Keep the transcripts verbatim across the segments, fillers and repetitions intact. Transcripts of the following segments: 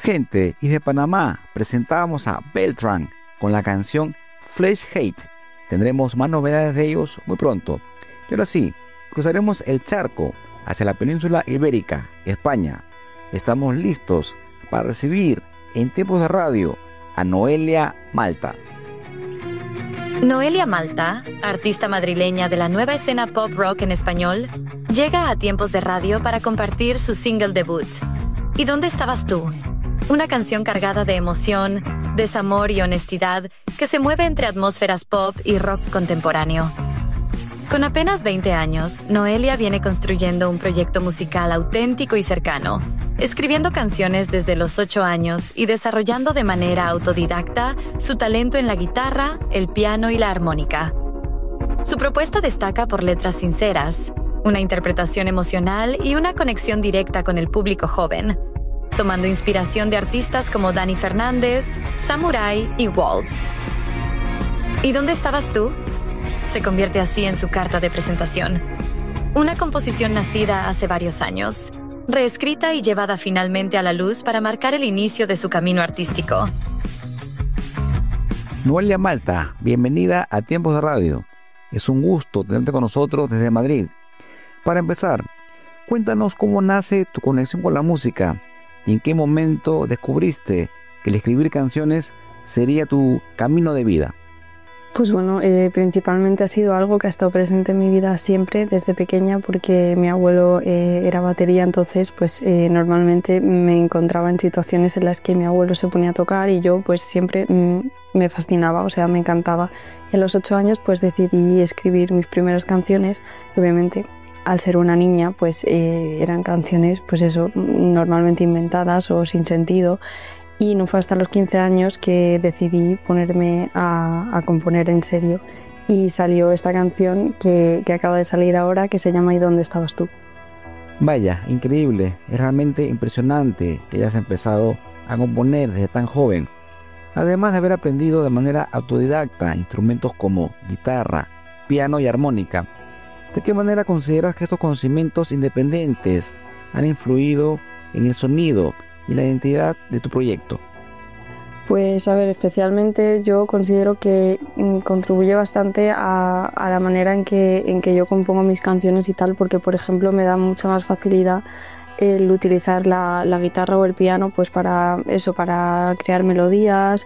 gente, y de Panamá presentábamos a Beltran con la canción Flesh Hate. Tendremos más novedades de ellos muy pronto. Y ahora sí, cruzaremos el charco hacia la península ibérica, España. Estamos listos para recibir en tiempos de radio a Noelia Malta. Noelia Malta, artista madrileña de la nueva escena pop rock en español, llega a tiempos de radio para compartir su single debut, ¿Y dónde estabas tú? Una canción cargada de emoción, desamor y honestidad que se mueve entre atmósferas pop y rock contemporáneo. Con apenas veinte años, Noelia viene construyendo un proyecto musical auténtico y cercano, escribiendo canciones desde los ocho años y desarrollando de manera autodidacta su talento en la guitarra, el piano y la armónica. Su propuesta destaca por letras sinceras, una interpretación emocional y una conexión directa con el público joven, tomando inspiración de artistas como Dani Fernández, Samurai y Walls. ¿Y dónde estabas tú? Se convierte así en su carta de presentación. Una composición nacida hace varios años, reescrita y llevada finalmente a la luz para marcar el inicio de su camino artístico. Noelia Malta, bienvenida a Tiempos de Radio. Es un gusto tenerte con nosotros desde Madrid. Para empezar, cuéntanos cómo nace tu conexión con la música y en qué momento descubriste que el escribir canciones sería tu camino de vida. Pues bueno, eh, principalmente ha sido algo que ha estado presente en mi vida siempre desde pequeña, porque mi abuelo eh, era batería, entonces pues eh, normalmente me encontraba en situaciones en las que mi abuelo se ponía a tocar y yo pues siempre mm, me fascinaba, o sea, me encantaba. Y a los ocho años pues decidí escribir mis primeras canciones y obviamente al ser una niña pues eh, eran canciones pues eso, normalmente inventadas o sin sentido. Y no fue hasta los quince años que decidí ponerme a, a componer en serio y salió esta canción que, que acaba de salir ahora, que se llama ¿Y dónde estabas tú? Vaya, increíble, es realmente impresionante que hayas empezado a componer desde tan joven, además de haber aprendido de manera autodidacta instrumentos como guitarra, piano y armónica. ¿De qué manera consideras que estos conocimientos independientes han influido en el sonido y la identidad de tu proyecto? Pues a ver, especialmente yo considero que mm, contribuye bastante a, a la manera en que, en que yo compongo mis canciones y tal, porque por ejemplo me da mucha más facilidad el utilizar la, la guitarra o el piano pues para eso, para crear melodías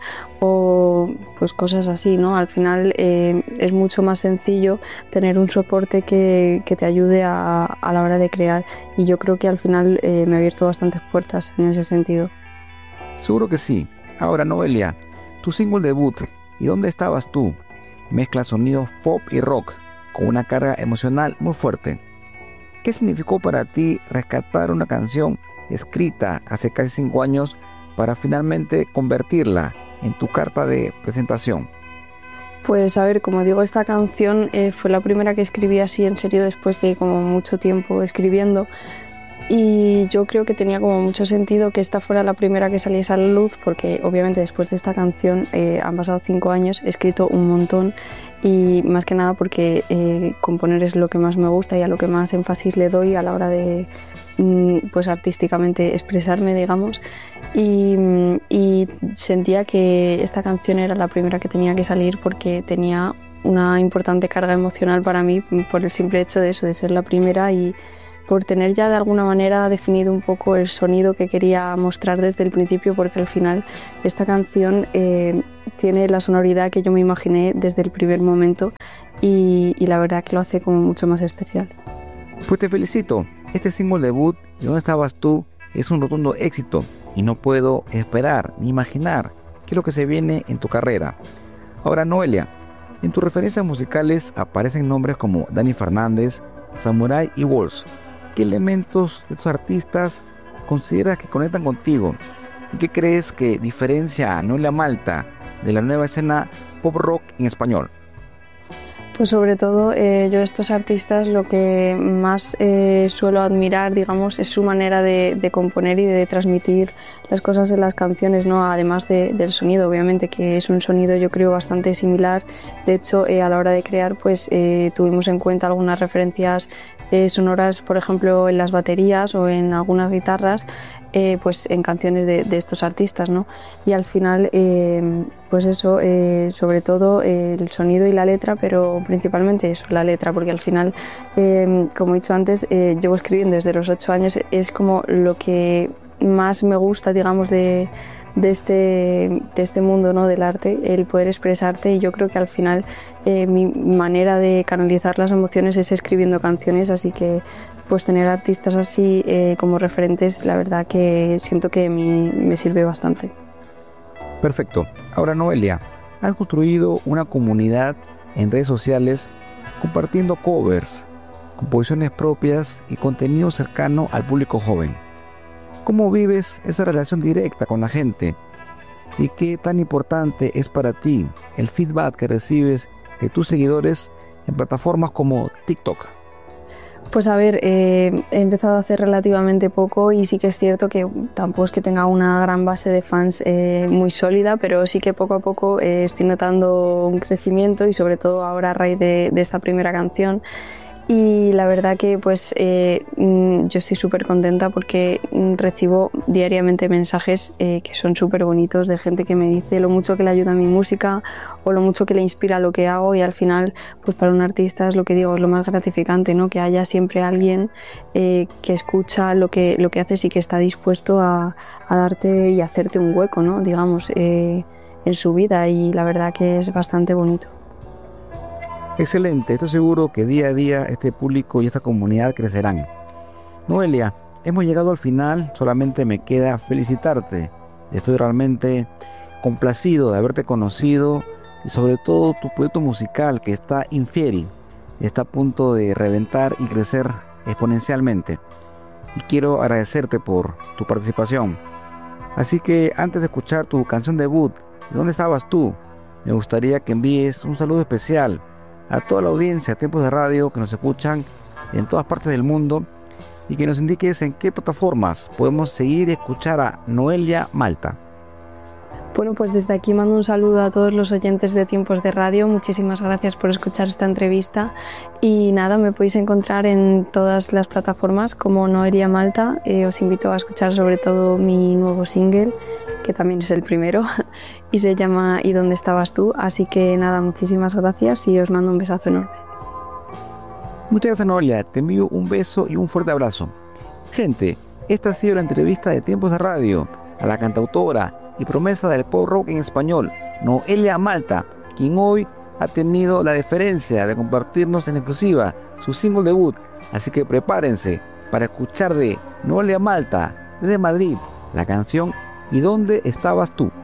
o pues cosas así, ¿no? Al final eh, es mucho más sencillo tener un soporte que, que te ayude a, a la hora de crear, y yo creo que al final eh, me ha abierto bastantes puertas en ese sentido. Seguro que sí. Ahora, Noelia, tu single debut, ¿Y dónde estabas tú?, mezcla sonidos pop y rock con una carga emocional muy fuerte. ¿Qué significó para ti rescatar una canción escrita hace casi cinco años para finalmente convertirla en tu carta de presentación? Pues a ver, como digo, esta canción eh, fue la primera que escribí así en serio después de como mucho tiempo escribiendo, y yo creo que tenía como mucho sentido que esta fuera la primera que saliese a la luz, porque obviamente después de esta canción eh, han pasado cinco años, he escrito un montón, y más que nada porque eh, componer es lo que más me gusta y a lo que más énfasis le doy a la hora de mm, pues artísticamente expresarme, digamos, y, y sentía que esta canción era la primera que tenía que salir porque tenía una importante carga emocional para mí por el simple hecho de eso, de ser la primera y por tener ya de alguna manera definido un poco el sonido que quería mostrar desde el principio, porque al final esta canción eh, tiene la sonoridad que yo me imaginé desde el primer momento y, y la verdad que lo hace como mucho más especial. Pues te felicito, este single debut, ¿Y dónde estabas tú?, es un rotundo éxito y no puedo esperar ni imaginar qué es lo que se viene en tu carrera. Ahora, Noelia, en tus referencias musicales aparecen nombres como Dani Fernández, Samurai y Walls. ¿Qué elementos de tus artistas consideras que conectan contigo? ¿Y qué crees que diferencia a Noelia Malta de la nueva escena pop rock en español? Pues sobre todo eh, yo de estos artistas lo que más eh, suelo admirar, digamos, es su manera de, de componer y de transmitir las cosas en las canciones, ¿no? Además de, del sonido, obviamente, que es un sonido yo creo bastante similar. De hecho, eh, a la hora de crear pues eh, tuvimos en cuenta algunas referencias eh, sonoras, por ejemplo, en las baterías o en algunas guitarras, eh, pues en canciones de, de estos artistas, ¿no? Y al final, eh, pues eso, eh, sobre todo eh, el sonido y la letra, pero principalmente eso, la letra, porque al final, eh, como he dicho antes, eh, llevo escribiendo desde los ocho años, es como lo que más me gusta, digamos, de... de este, de este mundo, ¿no?, del arte, el poder expresarte, y yo creo que al final eh, mi manera de canalizar las emociones es escribiendo canciones, así que pues tener artistas así eh, como referentes, la verdad que siento que me, me sirve bastante. Perfecto. Ahora, Noelia, has construido una comunidad en redes sociales compartiendo covers, composiciones propias y contenido cercano al público joven. ¿Cómo vives esa relación directa con la gente? ¿Y qué tan importante es para ti el feedback que recibes de tus seguidores en plataformas como TikTok? Pues a ver, eh, he empezado a hacer relativamente poco y sí que es cierto que tampoco es que tenga una gran base de fans eh, muy sólida, pero sí que poco a poco eh, estoy notando un crecimiento, y sobre todo ahora a raíz de, de esta primera canción. Y la verdad que pues eh, yo estoy súper contenta porque recibo diariamente mensajes eh, que son súper bonitos, de gente que me dice lo mucho que le ayuda a mi música o lo mucho que le inspira lo que hago, y al final pues para un artista es lo que digo, es lo más gratificante, ¿no? Que haya siempre alguien eh, que escucha lo que, lo que haces y que está dispuesto a, a darte y hacerte un hueco, ¿no?, digamos, eh, en su vida, y la verdad que es bastante bonito. Excelente, estoy seguro que día a día este público y esta comunidad crecerán. Noelia, hemos llegado al final, solamente me queda felicitarte. Estoy realmente complacido de haberte conocido, y sobre todo tu proyecto musical que está Infieri, está a punto de reventar y crecer exponencialmente. Y quiero agradecerte por tu participación. Así que antes de escuchar tu canción debut, ¿dónde estabas tú?, me gustaría que envíes un saludo especial a toda la audiencia de Tiempos de Radio que nos escuchan en todas partes del mundo, y que nos indiques en qué plataformas podemos seguir y escuchar a Noelia Malta. Bueno, pues desde aquí mando un saludo a todos los oyentes de Tiempos de Radio. Muchísimas gracias por escuchar esta entrevista, y nada, me podéis encontrar en todas las plataformas como Noelia Malta. Eh, os invito a escuchar sobre todo mi nuevo single, que también es el primero, y se llama ¿Y dónde estabas tú? Así que nada, muchísimas gracias y os mando un besazo enorme. Muchas gracias, Noelia, te envío un beso y un fuerte abrazo. Gente, esta ha sido la entrevista de Tiempos de Radio a la cantautora y promesa del pop rock en español, Noelia Malta, quien hoy ha tenido la deferencia de compartirnos en exclusiva su single debut. Así que prepárense para escuchar de Noelia Malta desde Madrid la canción ¿Y dónde estabas tú?